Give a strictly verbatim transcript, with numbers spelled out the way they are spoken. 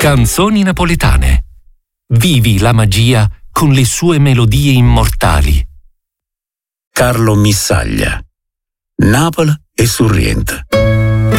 Canzoni napoletane. Vivi la magia con le sue melodie immortali. Carlo Missaglia. Napoli e Sorrento.